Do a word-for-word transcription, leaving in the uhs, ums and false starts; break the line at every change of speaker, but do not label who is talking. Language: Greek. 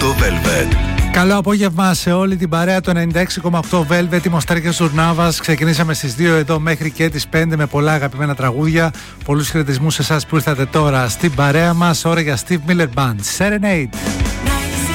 οκτώ Velvet.
Καλό απόγευμα σε όλη την παρέα του ενενήντα έξι κόμμα οκτώ Velvet. Είμαι ο Στέρκος Ζουρνάβας. Ξεκινήσαμε στις δύο εδώ μέχρι και τις πέντε με πολλά αγαπημένα τραγούδια. Πολλούς χαιρετισμούς σε εσάς που ήρθατε τώρα στην παρέα μας. Ώρα για Steve Miller Band. Serenade.